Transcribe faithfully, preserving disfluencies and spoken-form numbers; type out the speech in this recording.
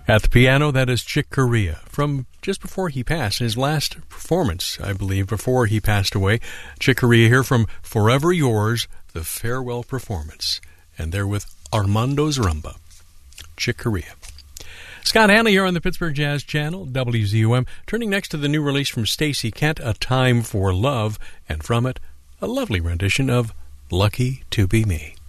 At the piano, that is Chick Corea from just before he passed, his last performance, I believe, before he passed away. Chick Corea here from Forever Yours, the farewell performance. And they're with Armando's Rumba. Chick Corea. Scott Hanley here on the Pittsburgh Jazz Channel, W Z U M, turning next to the new release from Stacey Kent, A Time for Love, and from it, a lovely rendition of Lucky to Be Me.